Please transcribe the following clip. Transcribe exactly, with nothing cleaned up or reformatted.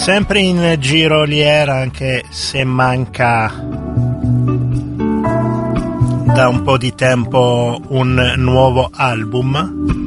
sempre in giroliera, anche se manca da un po' di tempo un nuovo album.